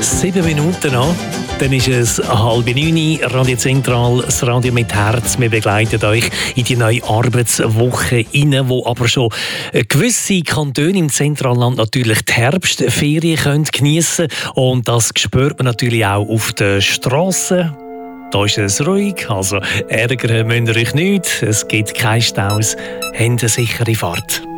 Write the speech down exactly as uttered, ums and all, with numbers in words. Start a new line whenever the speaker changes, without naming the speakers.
Sieben Minuten noch, dann ist es halb neun, Radio Zentral, das Radio mit Herz. Wir begleiten euch in die neue Arbeitswoche rein, wo aber schon gewisse Kantone im Zentralland natürlich die Herbstferien können geniessen können. Und das spürt man natürlich auch auf den Strassen. Da ist es ruhig, also ärgern müsst ihr euch nicht. Es gibt keine Staus, habt eine sichere Fahrt.